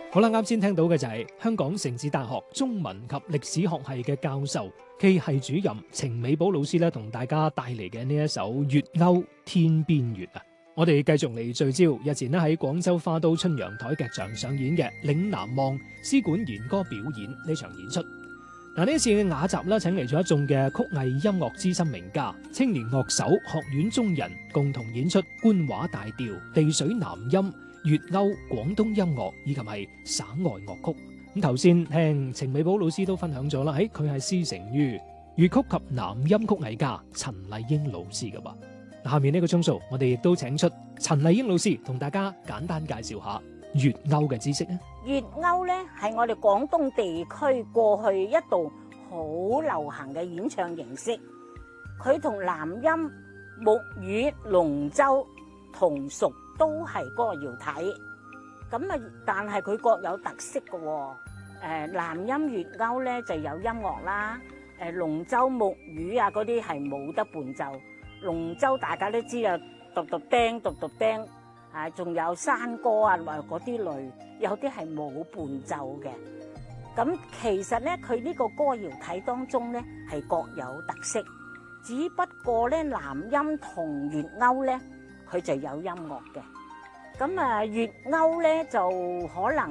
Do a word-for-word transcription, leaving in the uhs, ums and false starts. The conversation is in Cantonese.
好啦，啱先聽到嘅就係香港城市大學中文及歷史學系嘅教授暨系主任程美寶老師咧，同大家帶嚟嘅呢一首《月勾天邊月》啊！我哋繼續嚟聚焦日前咧喺廣州花都春陽台劇場上演嘅《嶺南望》絲管弦歌表演呢場演出。嗱，呢次嘅雅集咧，請嚟咗一眾嘅曲藝音樂資深名家、青年樂手、學院中人共同演出官話大調、地水南音、粵謳廣東音樂以及係省外樂曲。咁頭先聽程美寶老師都分享咗啦，喺佢係師承於粵曲及南音曲藝家陳麗英老師嘅噃。下面呢個鐘數，我哋亦都請出陳麗英老師同大家簡單介紹下粵謳嘅知識啊。 粵謳咧係我哋廣東地區過去一度好流行嘅演唱形式，佢同南音、木魚、龍舟同屬都係歌謠體，咁啊，但係佢各有特色嘅喎。誒，南音粵謳咧就有音樂啦，誒，龍舟、木魚啊嗰啲係冇得伴奏。龍舟大家都知啊，揼揼釘、揼揼釘，啊，仲有山歌啊，或嗰啲類，有啲係冇伴奏嘅。咁其實咧，佢呢個歌謠體當中咧係各有特色，只不過咧南音同粵謳咧，佢就有音樂嘅。咁啊，粵謳咧就可能